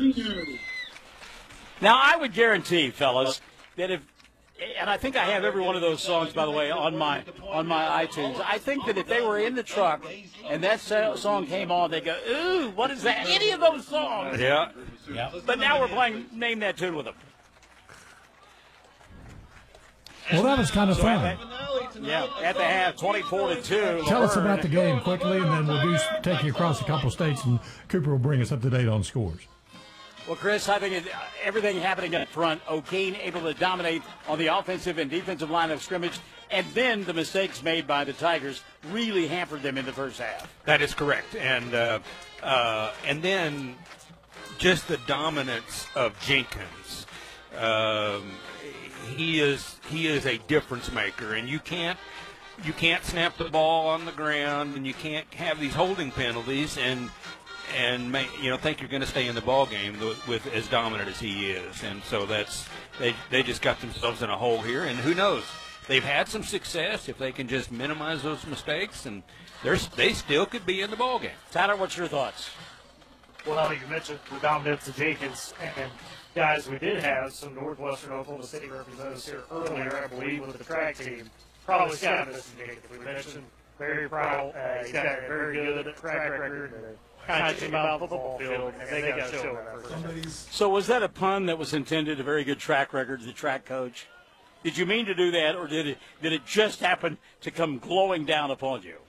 Now, I would guarantee, fellas, that and I think I have every one of those songs, by the way, on my iTunes. I think that if they were in the truck and that song came on, they'd go, ooh, what is that? Any of those songs. Yeah. But now we're playing Name That Tune with them. Well, that was kind of fun. At the half, 24-2. Tell us about the game quickly, and then we'll take you across a couple states, and Cooper will bring us up to date on scores. Well, Chris, I think everything happening up front, O'Keene able to dominate on the offensive and defensive line of scrimmage, and then the mistakes made by the Tigers really hampered them in the first half. That is correct. And then just the dominance of Jenkins. He is a difference maker, and you can't snap the ball on the ground, and you can't have these holding penalties and think you're going to stay in the ball game with as dominant as he is. And so they just got themselves in a hole here, and who knows? They've had some success if they can just minimize those mistakes, and they still could be in the ball game. Tyler, what's your thoughts? Well, you mentioned the dominance of Jenkins, and guys, we did have some Northwestern Oklahoma City representatives here earlier, I believe, with the track team. Probably Scott missing Jenkins. We mentioned very proud. He's got a very good track record. Kind of came out of the football field, and they got to show that. So was that a pun that was intended, a very good track record, the track coach? Did you mean to do that, or did it just happen to come glowing down upon you?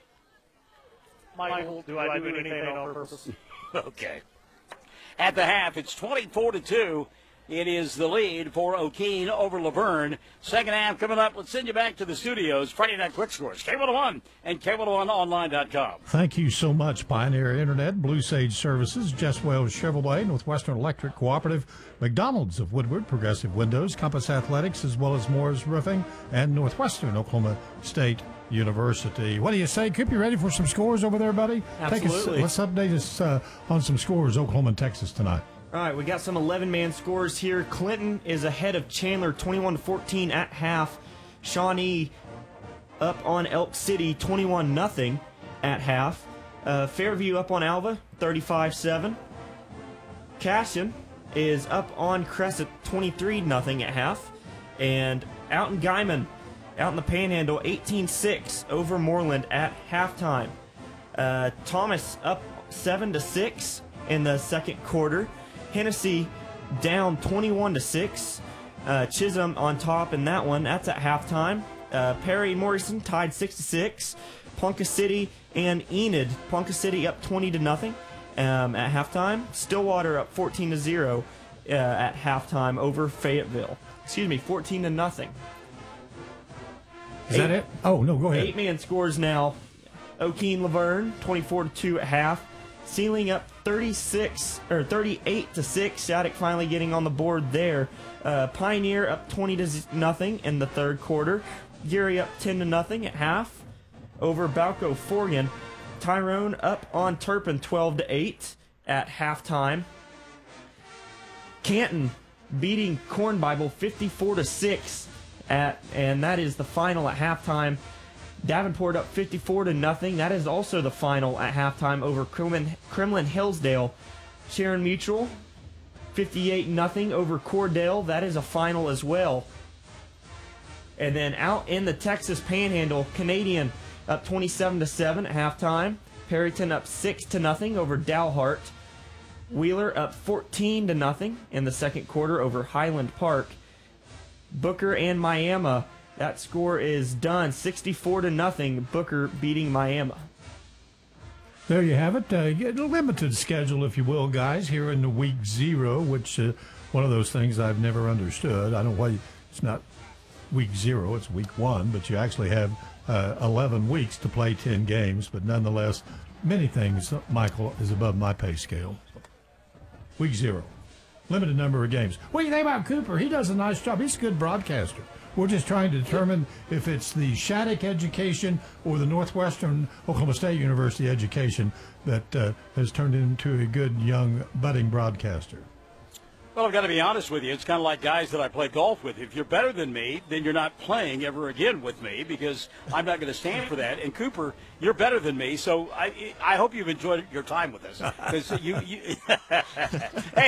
Michael, do I do anything on purpose? Okay. At the half, it's 24-2. It is the lead for O'Keene over Laverne. Second half coming up. Let's send you back to the studios. Friday Night Quick Scores, K101 and K101online.com. Thank you so much, Pioneer Internet, Blue Sage Services, Jess Wells Chevrolet, Northwestern Electric Cooperative, McDonald's of Woodward, Progressive Windows, Compass Athletics, as well as Moore's Roofing, and Northwestern Oklahoma State University. What do you say, Coop? You ready for some scores over there, buddy? Absolutely. Let's update us on some scores, Oklahoma and Texas tonight. All right, we got some 11-man scores here. Clinton is ahead of Chandler 21-14 at half. Shawnee up on Elk City 21-0 at half. Fairview up on Alva 35-7. Cashion is up on Crescent 23-0 at half. And out in Guyman, out in the Panhandle, 18-6 over Moreland at halftime. Thomas up 7-6 in the second quarter. Hennessy down 21-6. Chisholm on top in that one. That's at halftime. Perry and Morrison tied 6-6. Ponca City and Enid. Ponca City up 20-0 at halftime. Stillwater up 14-0 at halftime over Fayetteville. 14-0. Is that it? Oh, no, go ahead. 8-man scores now. O'Keene Laverne 24-2 at half. Sealing up 38-6. Shattuck finally getting on the board there. Pioneer up 20-0 in the third quarter. Geary up 10-0 at half over Balco Forgan. Tyrone up on Turpin 12-8 at halftime. Canton beating Corn Bible 54-6 and that is the final at halftime. Davenport up 54-0. That is also the final at halftime over Kremlin Hillsdale. Sharon Mutual 58-0 over Cordell. That is a final as well. And then out in the Texas Panhandle, Canadian up 27-7 at halftime. Perryton up 6-0 over Dalhart. Wheeler up 14-0 in the second quarter over Highland Park. Booker and Miami. That score is done, 64-0. Booker beating Miami. There you have it. A limited schedule, if you will, guys, here in the week 0, which one of those things I've never understood. I don't know why it's not week 0, it's week 1, but you actually have 11 weeks to play 10 games. But nonetheless, many things, Michael, is above my pay scale. Week 0. Limited number of games. What do you think about Cooper? He does a nice job. He's a good broadcaster. We're just trying to determine if it's the Shattuck education or the Northwestern Oklahoma State University education that has turned into a good, young, budding broadcaster. Well, I've got to be honest with you. It's kind of like guys that I play golf with. If you're better than me, then you're not playing ever again with me because I'm not going to stand for that. And, Cooper, you're better than me, so I hope you've enjoyed your time with us. Because hey,